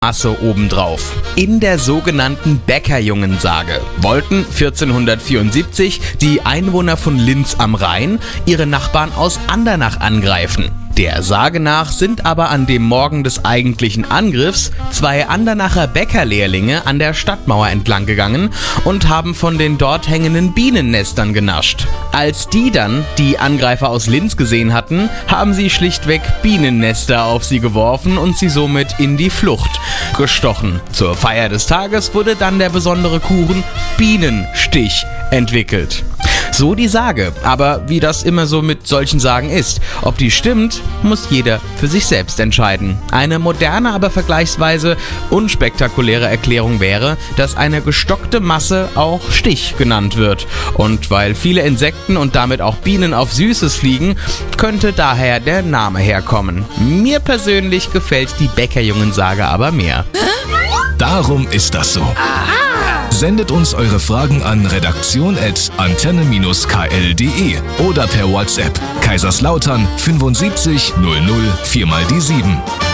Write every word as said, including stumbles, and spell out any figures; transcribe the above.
Masse obendrauf. In der sogenannten Bäckerjungensage wollten vierzehnhundertvierundsiebzig die Einwohner von Linz am Rhein ihre Nachbarn aus Andernach angreifen. Der Sage nach sind aber an dem Morgen des eigentlichen Angriffs zwei Andernacher Bäckerlehrlinge an der Stadtmauer entlang gegangen und haben von den dort hängenden Bienennestern genascht. Als die dann die Angreifer aus Linz gesehen hatten, haben sie schlichtweg Bienennester auf sie geworfen und sie somit in die Flucht gestochen. Zur Feier des Tages wurde dann der besondere Kuchen Bienenstich entwickelt. So die Sage, aber wie das immer so mit solchen Sagen ist, ob die stimmt, muss jeder für sich selbst entscheiden. Eine moderne, aber vergleichsweise unspektakuläre Erklärung wäre, dass eine gestockte Masse auch Stich genannt wird. Und weil viele Insekten und damit auch Bienen auf Süßes fliegen, könnte daher der Name herkommen. Mir persönlich gefällt die Bäckerjungensage aber mehr. Darum ist das so. Sendet uns eure Fragen an redaktion at antenne Bindestrich k l punkt de oder per WhatsApp Kaiserslautern fünfundsiebzig null null vier mal die sieben.